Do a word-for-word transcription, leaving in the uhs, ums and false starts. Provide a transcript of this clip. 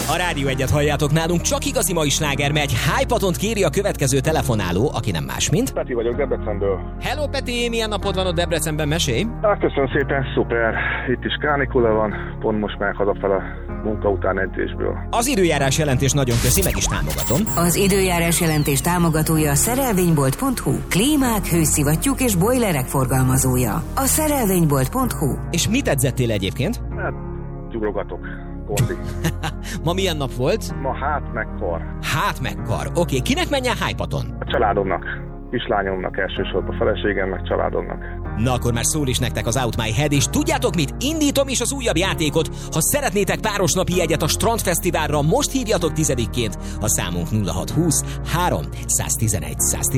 A Rádió Egyet halljátok nálunk, csak igazi mai sláger megy. Hypatont kéri a következő telefonáló, aki nem más, mint... Peti vagyok Debrecenből. Hello Peti, milyen napod van ott Debrecenben, mesélj? Hát köszönöm szépen, szuper. Itt is kánikula van, pont most már hazafel a munka után edzésből. Az időjárás jelentés nagyon köszi, meg is támogatom. Az időjárás jelentés támogatója a szerelvénybolt pont hu. Klímák, hőszivattyúk és bojlerek forgalmazója. A szerelvénybolt pont hu. És mit edzettél egyébként? Hát, gyugrogatok. Kondi. Ma milyen nap volt? Ma hát meg kar. Hát meg kar. Oké, okay. Kinek menjen Hypaton? A családomnak. Kislányomnak elsősorban, a feleségemnek, családomnak. Na akkor már szól is nektek az Out My Head, és tudjátok mit? Indítom is az újabb játékot. Ha szeretnétek párosnapi jegyet a Strandfesztiválra, most hívjatok tizedikként. A számunk nulla hat húsz három tizenegy száz